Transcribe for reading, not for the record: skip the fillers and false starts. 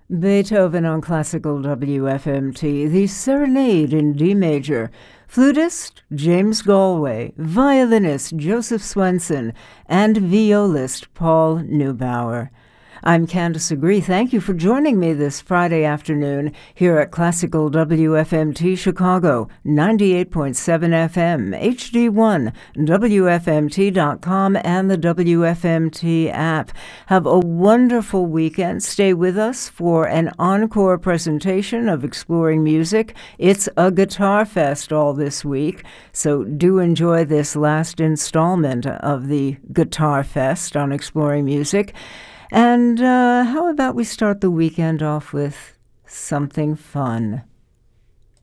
Beethoven on Classical WFMT, the Serenade in D major. Flutist, James Galway. Violinist, Joseph Swenson. And violist, Paul Neubauer. I'm Candace Agree. Thank you for joining me this Friday afternoon here at Classical WFMT Chicago, 98.7 FM, HD1, WFMT.com, and the WFMT app. Have a wonderful weekend. Stay with us for an encore presentation of Exploring Music. It's a guitar fest all this week, so do enjoy this last installment of the Guitar Fest on Exploring Music. And how about we start the weekend off with something fun?